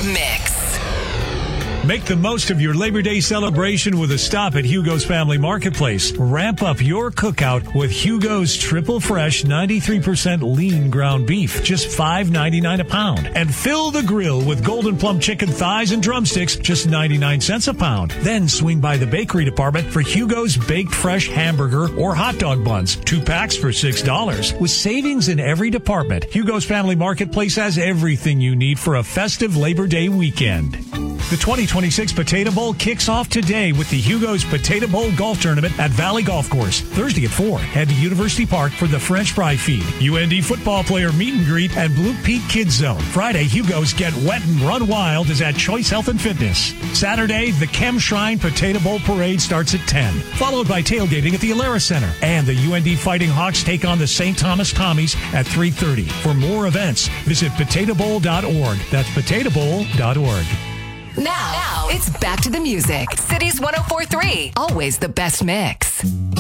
Mix. Make the most of your Labor Day celebration with a stop at Hugo's Family Marketplace. Ramp up your cookout with Hugo's Triple Fresh 93% lean ground beef, just $5.99 a pound. And fill the grill with Golden Plum chicken thighs and drumsticks, just 99 cents a pound. Then swing by the bakery department for Hugo's Baked Fresh hamburger or hot dog buns, 2 packs for $6. With savings in every department, Hugo's Family Marketplace has everything you need for a festive Labor Day weekend. The 2026 Potato Bowl kicks off today with the Hugo's Potato Bowl Golf Tournament at Valley Golf Course. Thursday at 4, head to University Park for the French fry feed, UND football player meet and greet, and Blue Peak Kids Zone. Friday, Hugo's Get Wet and Run Wild is at Choice Health and Fitness. Saturday, the Chem Shrine Potato Bowl Parade starts at 10, followed by tailgating at the Alara Center. And the UND Fighting Hawks take on the St. Thomas Tommies at 3:30. For more events, visit potatobowl.org. That's potatobowl.org. Now, it's back to the music. Cities 104.3. Always the best mix.